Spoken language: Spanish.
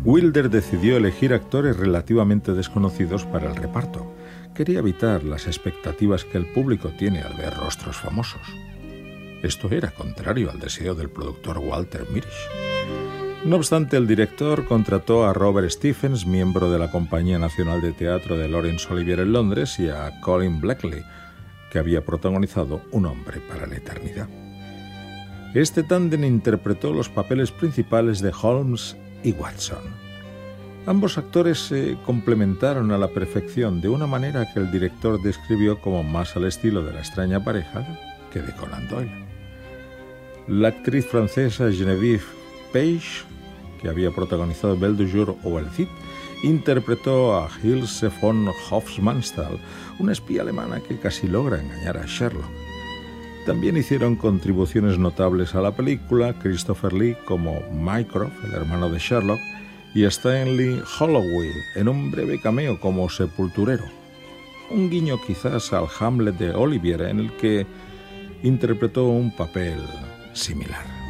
Wilder decidió elegir actores relativamente desconocidos para el reparto. Quería evitar las expectativas que el público tiene al ver rostros famosos. Esto era contrario al deseo del productor Walter Mirisch. No obstante, el director contrató a Robert Stephens, miembro de la Compañía Nacional de Teatro de Laurence Olivier en Londres, y a Colin Blackley, que había protagonizado Un hombre para la eternidad. Este tándem interpretó los papeles principales de Holmes y Watson. Ambos actores se complementaron a la perfección de una manera que el director describió como más al estilo de la extraña pareja que de Conan Doyle. La actriz francesa Geneviève Page, que había protagonizado Belle du Jour o El Cid, interpretó a Ilse von Hofmannsthal, una espía alemana que casi logra engañar a Sherlock. También hicieron contribuciones notables a la película Christopher Lee como Mycroft, el hermano de Sherlock, y Stanley Holloway en un breve cameo como sepulturero. Un guiño quizás al Hamlet de Olivier, en el que interpretó un papel similar.